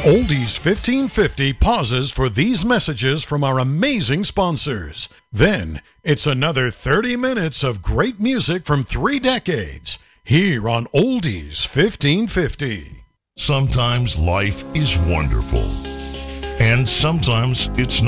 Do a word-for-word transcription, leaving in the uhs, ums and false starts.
Oldies fifteen fifty pauses for these messages from our amazing sponsors. Then, it's another thirty minutes of great music from three decades here on Oldies fifteen fifty. Sometimes life is wonderful, and sometimes it's not.